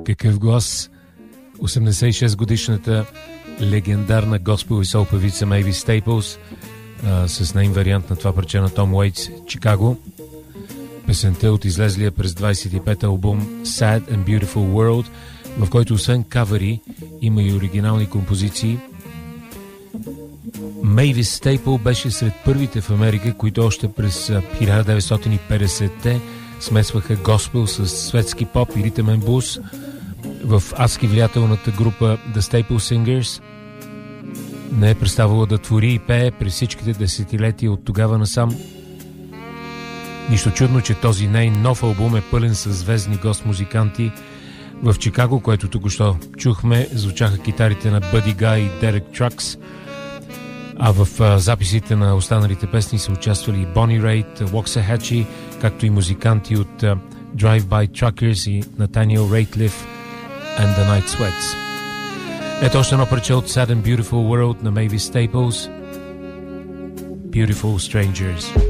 Какъв глас! 86-годишната легендарна госпел и сол певица Мейви Стейплс с нейн вариант на това парче на Том Уейтс «Чикаго». Песента от излезлия през 25-та албум Sad and Beautiful World, в който освен кавери има и оригинални композиции. Мейви Стейпл беше сред първите в Америка, които още през 1950-те смесваха госпел с светски поп и ритъмен блуз в адски влиятелната група The Staple Singers. Не е преставало да твори и пее през всичките десетилетия от тогава насам. Нищо чудно, че този нейн нов албум е пълен с звездни гост-музиканти. В Чикаго, което току-що чухме, звучаха китарите на Buddy Guy и Derek Trucks, а в записите на останалите песни са участвали Bonnie Raitt, Waxahachie, както и музиканти от Drive-By Truckers и Nathaniel Rateliff and the Night Sweats. Ето още едно парче от Sad and Beautiful World на Mavis Staples, Beautiful Strangers.